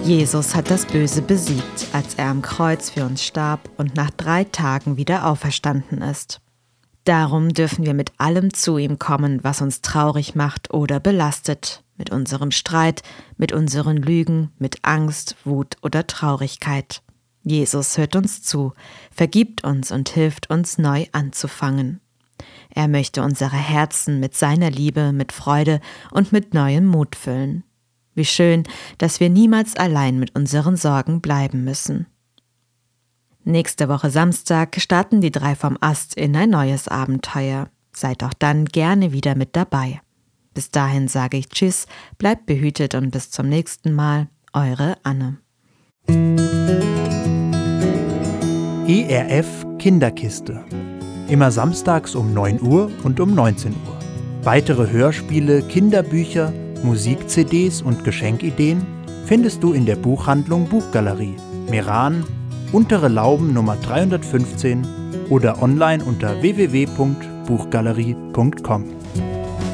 Jesus hat das Böse besiegt, als er am Kreuz für uns starb und nach 3 Tagen wieder auferstanden ist. Darum dürfen wir mit allem zu ihm kommen, was uns traurig macht oder belastet, mit unserem Streit, mit unseren Lügen, mit Angst, Wut oder Traurigkeit. Jesus hört uns zu, vergibt uns und hilft uns, neu anzufangen. Er möchte unsere Herzen mit seiner Liebe, mit Freude und mit neuem Mut füllen. Wie schön, dass wir niemals allein mit unseren Sorgen bleiben müssen. Nächste Woche Samstag starten die 3 vom Ast in ein neues Abenteuer. Seid auch dann gerne wieder mit dabei. Bis dahin sage ich Tschüss, bleibt behütet und bis zum nächsten Mal. Eure Anne. ERF Kinderkiste. Immer samstags um 9 Uhr und um 19 Uhr. Weitere Hörspiele, Kinderbücher, Musik-CDs und Geschenkideen findest du in der Buchhandlung Buchgalerie, Meran, Untere Lauben Nummer 315 oder online unter www.buchgalerie.com.